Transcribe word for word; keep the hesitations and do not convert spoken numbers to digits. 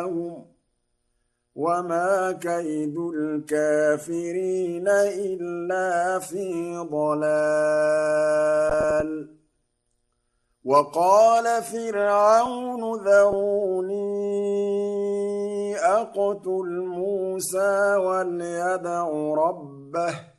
لهم وما كيد الكافرين إلا في ضلال وقال فرعون ذروني أقتل موسى وليدع ربه